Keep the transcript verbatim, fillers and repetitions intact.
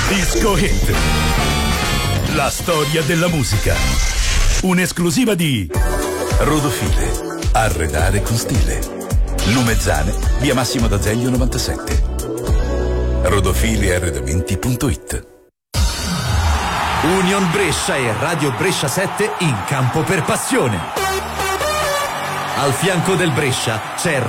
Disco Hit. La storia della musica. Un'esclusiva di Rodofile. Arredare con stile. Lumezzane, via Massimo d'Azeglio novantasette. rodofile arredamenti punto it. Union Brescia e Radio Brescia sette in campo per passione. Al fianco del Brescia c'è